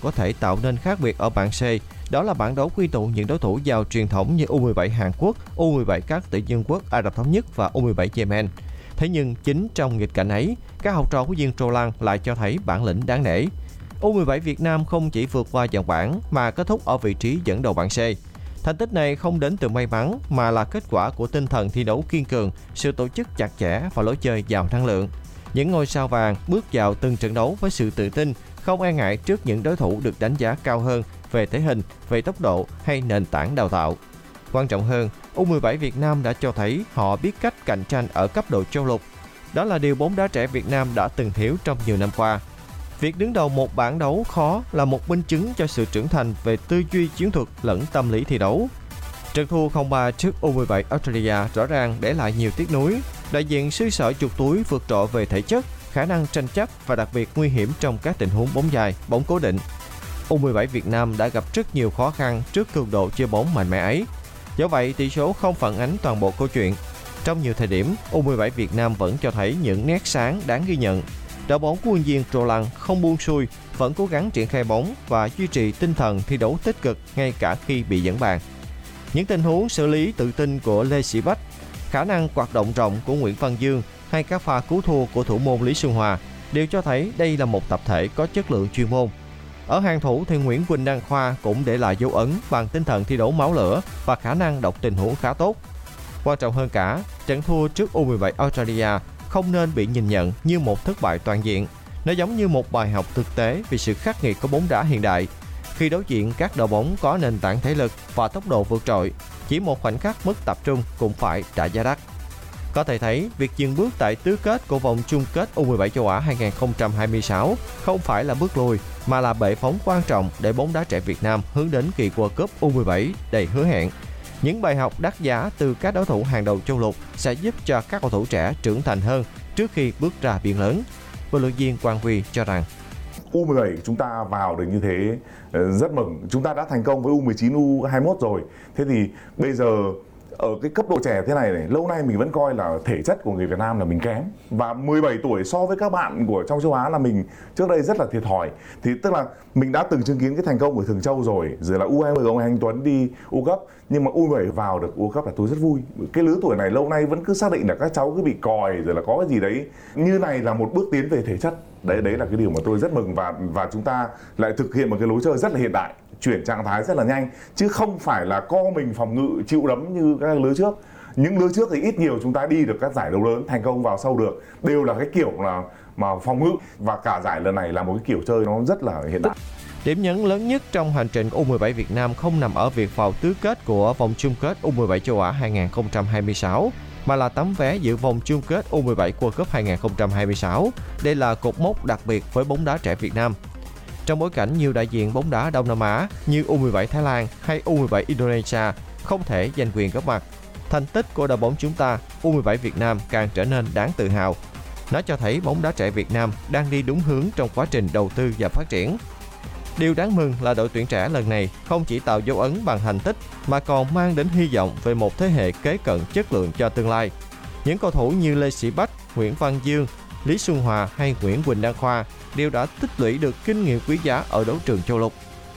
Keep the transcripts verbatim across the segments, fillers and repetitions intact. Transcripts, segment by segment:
có thể tạo nên khác biệt ở bảng C. Đó là bảng đấu quy tụ những đối thủ giàu truyền thống như U mười bảy Hàn Quốc, U mười bảy các tỷ dân quốc Ả Rập Thống Nhất và U mười bảy Yemen. Thế nhưng chính trong nghịch cảnh ấy, các học trò của Diên Roland lại cho thấy bản lĩnh đáng nể. U mười bảy Việt Nam không chỉ vượt qua dàn bảng mà kết thúc ở vị trí dẫn đầu bảng C. Thành tích này không đến từ may mắn mà là kết quả của tinh thần thi đấu kiên cường, sự tổ chức chặt chẽ và lối chơi giàu năng lượng. Những ngôi sao vàng bước vào từng trận đấu với sự tự tin, không e ngại trước những đối thủ được đánh giá cao hơn về thể hình, về tốc độ hay nền tảng đào tạo. Quan trọng hơn, U mười bảy Việt Nam đã cho thấy họ biết cách cạnh tranh ở cấp độ châu lục. Đó là điều bóng đá trẻ Việt Nam đã từng thiếu trong nhiều năm qua. Việc đứng đầu một bảng đấu khó là một minh chứng cho sự trưởng thành về tư duy chiến thuật lẫn tâm lý thi đấu. Trận thua không ba trước U mười bảy Australia rõ ràng để lại nhiều tiếc nuối. Đại diện xứ sở chuột túi vượt trội về thể chất, khả năng tranh chấp và đặc biệt nguy hiểm trong các tình huống bóng dài, bóng cố định. U mười bảy Việt Nam đã gặp rất nhiều khó khăn trước cường độ chơi bóng mạnh mẽ ấy. Do vậy, tỷ số không phản ánh toàn bộ câu chuyện. Trong nhiều thời điểm, U mười bảy Việt Nam vẫn cho thấy những nét sáng đáng ghi nhận. Đội bóng của huấn Diên Roland không buông xuôi, vẫn cố gắng triển khai bóng và duy trì tinh thần thi đấu tích cực ngay cả khi bị dẫn bàn. Những tình huống xử lý tự tin của Lê Sĩ Bách, khả năng hoạt động rộng của Nguyễn Văn Dương hay các pha cứu thua của thủ môn Lý Xuân Hòa đều cho thấy đây là một tập thể có chất lượng chuyên môn. Ở hàng thủ thì Nguyễn Quỳnh Đăng Khoa cũng để lại dấu ấn bằng tinh thần thi đấu máu lửa và khả năng đọc tình huống khá tốt. Quan trọng hơn cả, trận thua trước U mười bảy Australia không nên bị nhìn nhận như một thất bại toàn diện. Nó giống như một bài học thực tế về sự khắc nghiệt của bóng đá hiện đại. Khi đối diện các đội bóng có nền tảng thể lực và tốc độ vượt trội, chỉ một khoảnh khắc mất tập trung cũng phải trả giá đắt. Có thể thấy, việc dừng bước tại tứ kết của vòng chung kết U mười bảy châu Á hai không hai sáu không phải là bước lùi, mà là bệ phóng quan trọng để bóng đá trẻ Việt Nam hướng đến kỳ World Cup U mười bảy đầy hứa hẹn. Những bài học đắt giá từ các đối thủ hàng đầu châu lục sẽ giúp cho các cầu thủ trẻ trưởng thành hơn trước khi bước ra biển lớn. Bình luận viên Quang Huy cho rằng U mười bảy chúng ta vào được như thế rất mừng. Chúng ta đã thành công với U mười chín, U hai mươi mốt rồi. Thế thì bây giờ ở cái cấp độ trẻ thế này này, lâu nay mình vẫn coi là thể chất của người Việt Nam là mình kém. Và mười bảy tuổi so với các bạn của trong châu Á là mình trước đây rất là thiệt thòi. Thì tức là mình đã từng chứng kiến cái thành công của Thường Châu rồi. Rồi là U hai mươi ông Anh Tuấn đi U Cup. Nhưng mà U mười bảy vào được U Cup là tôi rất vui. Cái lứa tuổi này lâu nay vẫn cứ xác định là các cháu cứ bị còi rồi là có cái gì đấy. Như này là một bước tiến về thể chất. Đấy, đấy là cái điều mà tôi rất mừng, và và chúng ta lại thực hiện một cái lối chơi rất là hiện đại, chuyển trạng thái rất là nhanh, chứ không phải là co mình phòng ngự chịu đấm như các lứa trước. Những lứa trước thì ít nhiều chúng ta đi được các giải đấu lớn, thành công vào sâu được, đều là cái kiểu là mà phòng ngự, và cả giải lần này là một cái kiểu chơi nó rất là hiện đại. Điểm nhấn lớn nhất trong hành trình U mười bảy Việt Nam không nằm ở việc vào tứ kết của vòng chung kết U mười bảy châu Á hai không hai sáu, mà là tấm vé dự vòng chung kết U mười bảy World Cup hai không hai sáu. Đây là cột mốc đặc biệt với bóng đá trẻ Việt Nam. Trong bối cảnh nhiều đại diện bóng đá Đông Nam Á như U mười bảy Thái Lan hay U mười bảy Indonesia không thể giành quyền góp mặt, thành tích của đội bóng chúng ta, U mười bảy Việt Nam càng trở nên đáng tự hào. Nó cho thấy bóng đá trẻ Việt Nam đang đi đúng hướng trong quá trình đầu tư và phát triển. Điều đáng mừng là đội tuyển trẻ lần này không chỉ tạo dấu ấn bằng thành tích mà còn mang đến hy vọng về một thế hệ kế cận chất lượng cho tương lai. Những cầu thủ như Lê Sĩ Bách, Nguyễn Văn Dương, Lý Xuân Hòa hay Nguyễn Quỳnh Đăng Khoa đều đã tích lũy được kinh nghiệm quý giá ở đấu trường châu lục.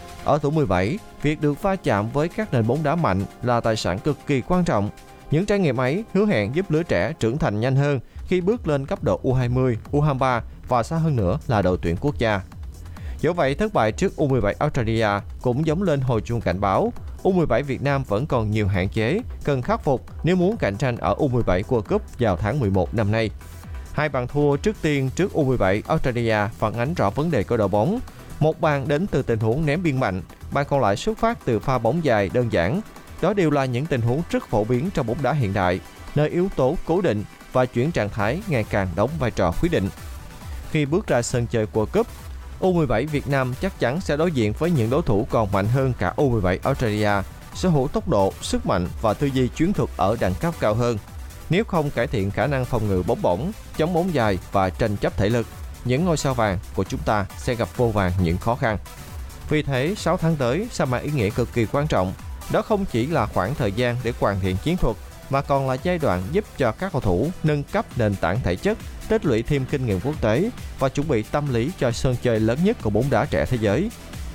Ở tuổi mười bảy, việc được va chạm với các nền bóng đá mạnh là tài sản cực kỳ quan trọng. Những trải nghiệm ấy hứa hẹn giúp lứa trẻ trưởng thành nhanh hơn khi bước lên cấp độ U hai mươi, U hai mươi ba và xa hơn nữa là đội tuyển quốc gia. Dẫu vậy, thất bại trước U mười bảy Australia cũng giống lên hồi chuông cảnh báo. U mười bảy Việt Nam vẫn còn nhiều hạn chế cần khắc phục nếu muốn cạnh tranh ở U mười bảy World Cup vào tháng mười một năm nay. Hai bàn thua trước tiên trước U mười bảy Australia phản ánh rõ vấn đề của đội bóng. Một bàn đến từ tình huống ném biên mạnh, bàn còn lại xuất phát từ pha bóng dài đơn giản. Đó đều là những tình huống rất phổ biến trong bóng đá hiện đại, nơi yếu tố cố định và chuyển trạng thái ngày càng đóng vai trò quyết định. Khi bước ra sân chơi World Cup, U mười bảy Việt Nam chắc chắn sẽ đối diện với những đối thủ còn mạnh hơn cả U mười bảy Australia, sở hữu tốc độ, sức mạnh và tư duy chiến thuật ở đẳng cấp cao hơn. Nếu không cải thiện khả năng phòng ngự bóng bổng, chống bóng dài và tranh chấp thể lực, những ngôi sao vàng của chúng ta sẽ gặp vô vàn những khó khăn. Vì thế, sáu tháng tới sẽ mang ý nghĩa cực kỳ quan trọng. Đó không chỉ là khoảng thời gian để hoàn thiện chiến thuật, mà còn là giai đoạn giúp cho các cầu thủ nâng cấp nền tảng thể chất, tích lũy thêm kinh nghiệm quốc tế và chuẩn bị tâm lý cho sân chơi lớn nhất của bóng đá trẻ thế giới.